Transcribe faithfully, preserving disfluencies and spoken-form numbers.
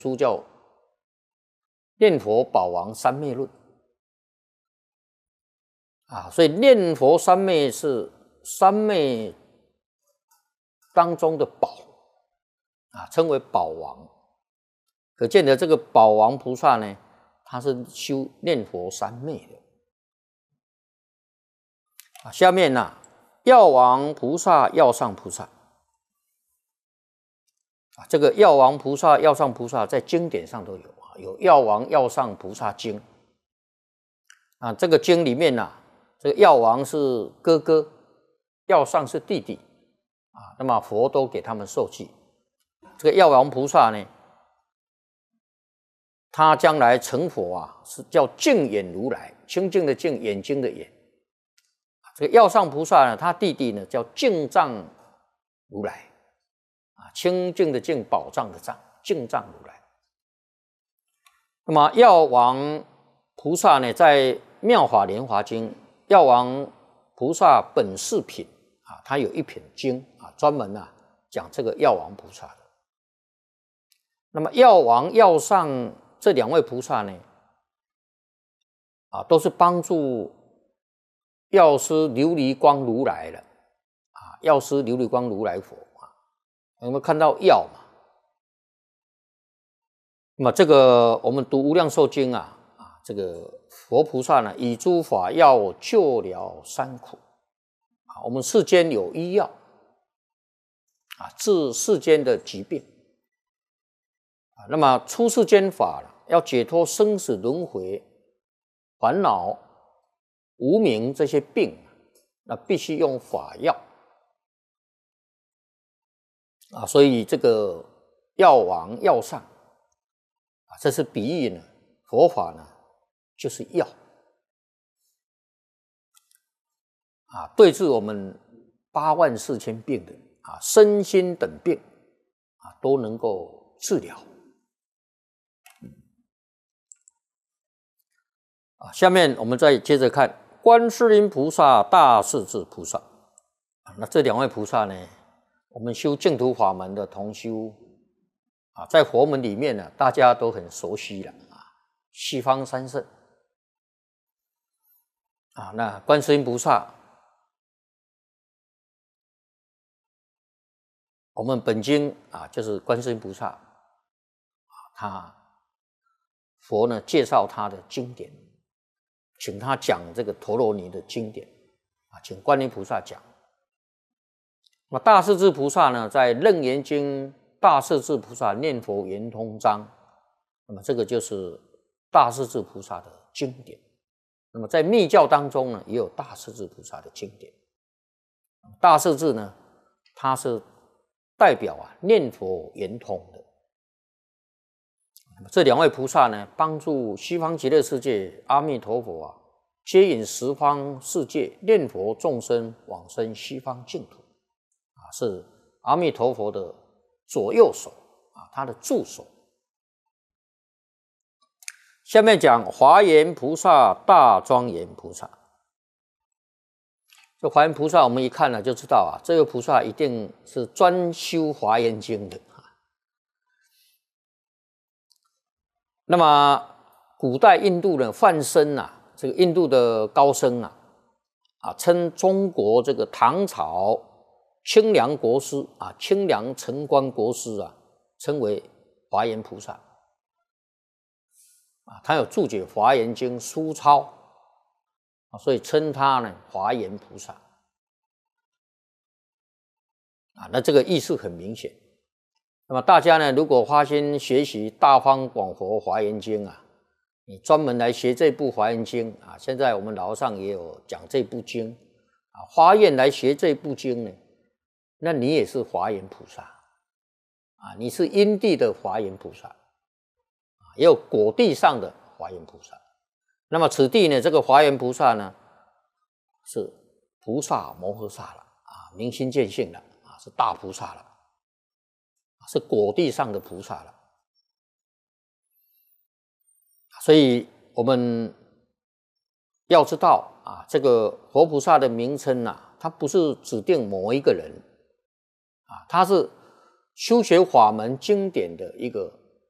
书叫《念佛宝王三昧论》啊，所以念佛三昧是三昧当中的宝啊，称为宝王。可见的这个宝王菩萨呢，他是修念佛三昧的啊。下面呢、啊，药王菩萨、药上菩萨啊，这个药王菩萨、药上菩萨在经典上都有啊，有药王、药上菩萨经啊。这个经里面呢、啊，这个药王是哥哥，药上是弟弟啊。那么佛都给他们受记。这个药王菩萨呢，他将来成佛啊，是叫净眼如来，清净的净，眼睛的眼。这个药上菩萨呢，他弟弟呢叫净藏如来啊，清净的净，宝藏的藏，净藏如来。那么药王菩萨呢，在《妙法莲华经》药王菩萨本事品啊，他有一品经啊，专门啊讲这个药王菩萨的。那么药王、药上这两位菩萨呢，啊，都是帮助药师琉璃光如来的啊，药师琉璃光如来佛啊，有没有看到药嘛？那么这个我们读《无量寿经》啊，啊，这个佛菩萨呢，以诸法药救了三苦啊，我们世间有医药啊，治世间的疾病。那么出世间法要解脱生死轮回、烦恼、无明这些病，那必须用法药啊。所以这个药王、药上啊，这是比喻呢，佛法呢就是药啊，对治我们八万四千病的啊，身心等病啊，都能够治疗。啊，下面我们再接着看观世音菩萨、大势至菩萨。那这两位菩萨呢，我们修净土法门的同修啊，在佛门里面呢，大家都很熟悉了啊。西方三圣啊，那观世音菩萨，我们本经啊，就是观世音菩萨啊，他佛呢介绍他的经典。请他讲这个陀罗尼的经典啊，请观音菩萨讲。那么大势至菩萨呢，在《楞严经》大势至菩萨念佛圆通章，那么这个就是大势至菩萨的经典。那么在密教当中呢，也有大势至菩萨的经典。大势至呢，它是代表啊念佛圆通的。这两位菩萨呢，帮助西方极乐世界阿弥陀佛啊，接引十方世界念佛众生往生西方净土啊，是阿弥陀佛的左右手啊，他的助手。下面讲华严菩萨、大庄严菩萨。这华严菩萨，我们一看呢就知道啊，这个菩萨一定是专修华严经的。那么古代印度的梵僧啊，这个印度的高僧啊，啊称中国这个唐朝清凉国师啊，清凉城关国师啊，称为华严菩萨啊，他有注解华严经书抄啊，所以称他呢华严菩萨啊，那这个意思很明显。那么大家呢，如果花心学习《大方广佛华严经》啊，你专门来学这部华严经啊，现在我们老和尚也有讲这部经啊，发愿来学这部经呢，那你也是华严菩萨啊，你是因地的华严菩萨啊，也有果地上的华严菩萨。那么此地呢，这个华严菩萨呢，是菩萨摩诃萨了啊，明心见性了啊，是大菩萨了。是果地上的菩萨了，所以我们要知道啊，这个佛菩萨的名称啊，它不是指定某一个人啊，它是修学法门经典的一个